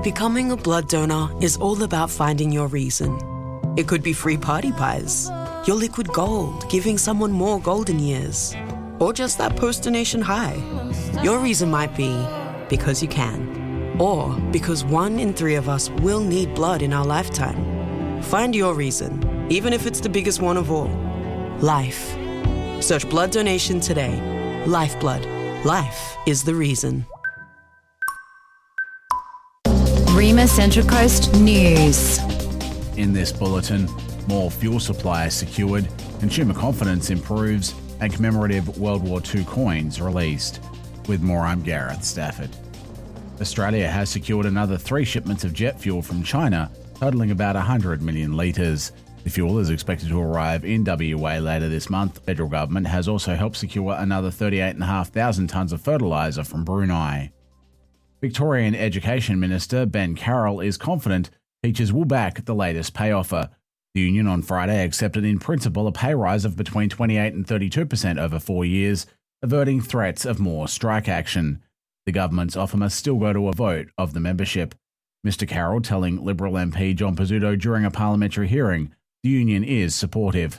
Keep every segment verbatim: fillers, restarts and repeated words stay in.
Becoming a blood donor is all about finding your reason. It could be free party pies, your liquid gold giving someone more golden years, or just that post-donation high. Your reason might be because you can, or because one in three of us will need blood in our lifetime. Find your reason, even if it's the biggest one of all. Life. Search blood donation today. Lifeblood. Life is the reason. Rima Central Coast News. In this bulletin, more fuel supply secured, consumer confidence improves, and commemorative World War Two coins released. With more, I'm Gareth Stafford. Australia has secured another three shipments of jet fuel from China, totalling about one hundred million litres. The fuel is expected to arrive in W A later this month. The federal government has also helped secure another thirty-eight thousand five hundred tonnes of fertiliser from Brunei. Victorian Education Minister Ben Carroll is confident teachers will back the latest pay offer. The union on Friday accepted in principle a pay rise of between twenty-eight and thirty-two percent over four years, averting threats of more strike action. The government's offer must still go to a vote of the membership. Mister Carroll telling Liberal M P John Pizzuto during a parliamentary hearing the union is supportive.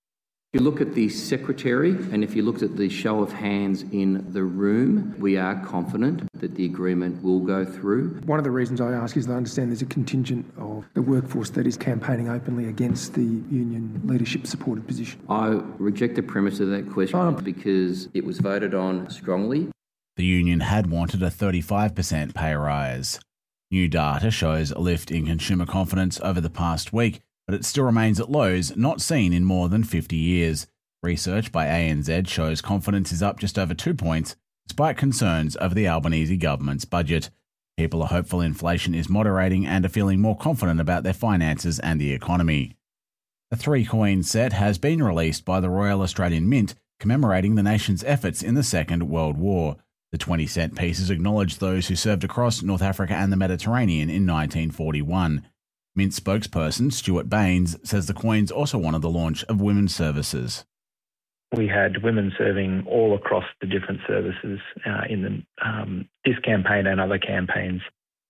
If you look at the Secretary and if you looked at the show of hands in the room, we are confident that the agreement will go through. One of the reasons I ask is that I understand there's a contingent of the workforce that is campaigning openly against the union leadership supported position. I reject the premise of that question oh. because it was voted on strongly. The union had wanted a thirty-five percent pay rise. New data shows a lift in consumer confidence over the past week, but it still remains at lows not seen in more than fifty years. Research by A N Z shows confidence is up just over two points, despite concerns over the Albanese government's budget. People are hopeful inflation is moderating and are feeling more confident about their finances and the economy. A three-coin set has been released by the Royal Australian Mint, commemorating the nation's efforts in the Second World War. The twenty-cent pieces acknowledge those who served across North Africa and the Mediterranean in nineteen forty-one. Mint spokesperson Stuart Baines says the coins also honoured the launch of women's services. We had women serving all across the different services uh, in the, um, this campaign and other campaigns.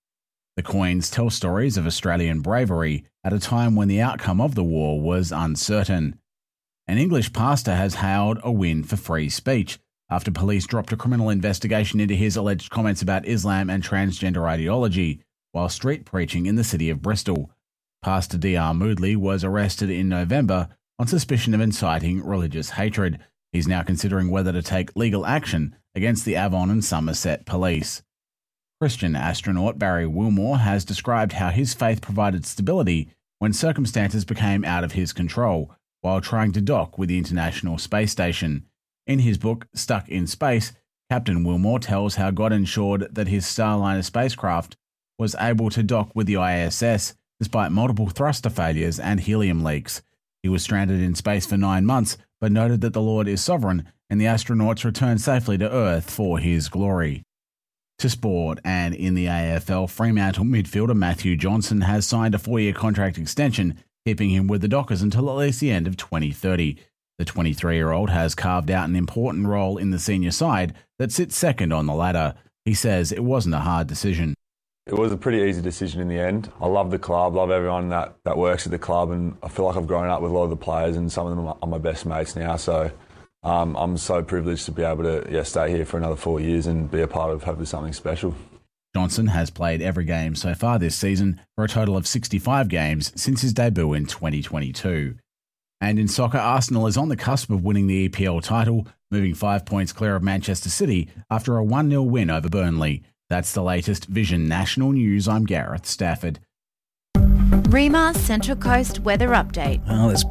The coins tell stories of Australian bravery at a time when the outcome of the war was uncertain. An English pastor has hailed a win for free speech after police dropped a criminal investigation into his alleged comments about Islam and transgender ideology while street preaching in the city of Bristol. Pastor D R Moodley was arrested in November on suspicion of inciting religious hatred. He's now considering whether to take legal action against the Avon and Somerset police. Christian astronaut Barry Wilmore has described how his faith provided stability when circumstances became out of his control while trying to dock with the International Space Station. In his book, Stuck in Space, Captain Wilmore tells how God ensured that his Starliner spacecraft was able to dock with the I S S despite multiple thruster failures and helium leaks. He was stranded in space for nine months, but noted that the Lord is sovereign and the astronauts returned safely to Earth for his glory. To sport, and in the A F L, Fremantle midfielder Matthew Johnson has signed a four-year contract extension, keeping him with the Dockers until at least the end of twenty thirty. The twenty-three-year-old has carved out an important role in the senior side that sits second on the ladder. He says it wasn't a hard decision. It was a pretty easy decision in the end. I love the club, love everyone that, that works at the club, and I feel like I've grown up with a lot of the players and some of them are my best mates now. So um, I'm so privileged to be able to yeah, stay here for another four years and be a part of hopefully something special. Johnson has played every game so far this season for a total of sixty-five games since his debut in twenty twenty-two. And in soccer, Arsenal is on the cusp of winning the E P L title, moving five points clear of Manchester City after a one nil win over Burnley. That's the latest Vision National News. I'm Gareth Stafford. Rima Central Coast Weather Update. Well, it's